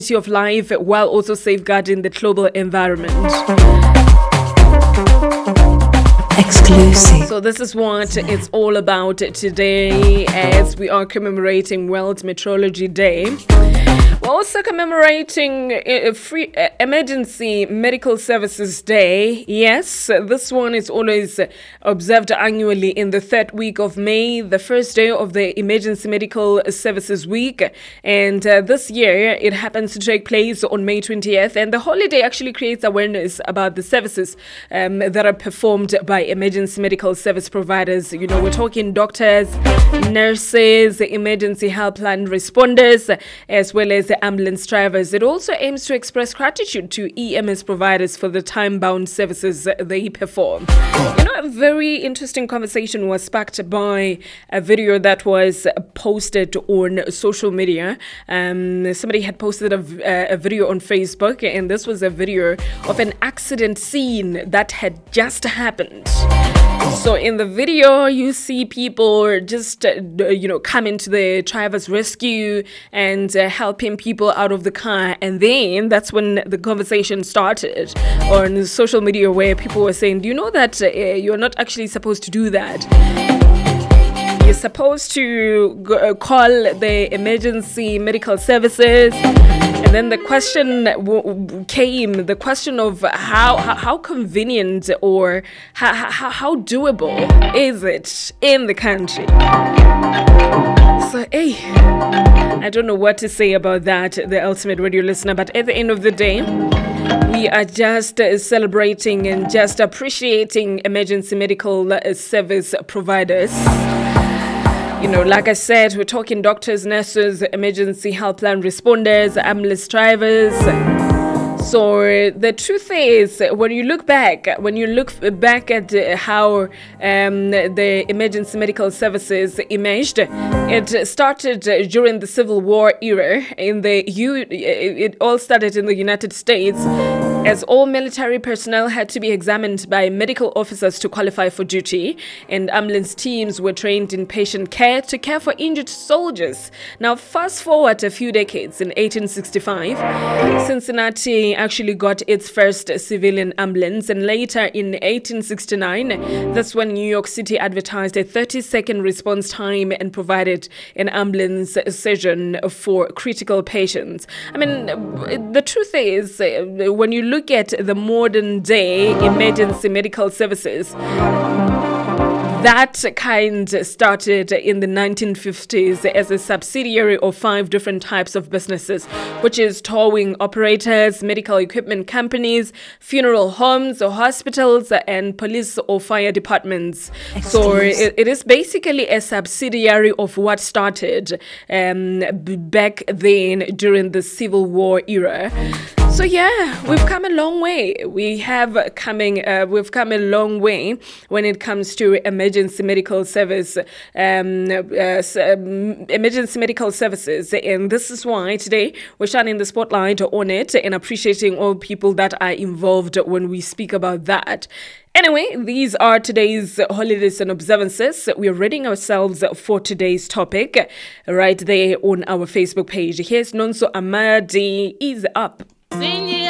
of life while also safeguarding the global environment. Exclusive. So this is what it's all about today as we are commemorating World Meteorology Day. We're also commemorating Free Emergency Medical Services Day. Yes, this one is always observed annually in the third week of May, the first day of the Emergency Medical Services Week. And this year, it happens to take place on May 20th. And the holiday actually creates awareness about the services that are performed by emergency medical service providers. You know, we're talking doctors, nurses, emergency helpline responders, as well as the ambulance drivers. It also aims to express gratitude to EMS providers for the time-bound services they perform. You know, a very interesting conversation was sparked by a video that was posted on social media. Somebody had posted a video on Facebook, and this was a video of an accident scene that had just happened. So in the video, you see people just, coming to the driver's rescue and helping people out of the car. And then that's when the conversation started on social media, where people were saying, do you know that you're not actually supposed to do that? You're supposed to call the emergency medical services. And then the question came, the question of how convenient or how doable is it in the country? So, hey, I don't know what to say about that, the ultimate radio listener, but at the end of the day, we are just celebrating and just appreciating emergency medical service providers. You know, like I said, we're talking doctors, nurses, emergency helpline responders, ambulance drivers. So the truth is, when you look back at how the emergency medical services emerged, it started during the Civil War era. It all started in the United States, as all military personnel had to be examined by medical officers to qualify for duty, and ambulance teams were trained in patient care to care for injured soldiers. Now, fast forward a few decades, in 1865, Cincinnati actually got its first civilian ambulance, and later in 1869, that's when New York City advertised a 30-second response time and provided an ambulance session for critical patients. I mean, the truth is, when you look at the modern day emergency medical services, that kind started in the 1950s as a subsidiary of 5 different types of businesses, which is towing operators, medical equipment companies, funeral homes or hospitals, and police or fire departments. So it is basically a subsidiary of what started back then during the Civil War era. So yeah, we've come a long way. We've come a long way when it comes to emergency medical services, and this is why today we're shining the spotlight on it and appreciating all people that are involved when we speak about that. Anyway, these are today's holidays and observances. We're readying ourselves for today's topic right there on our Facebook page. Here's Nonso Amadi. Ease up.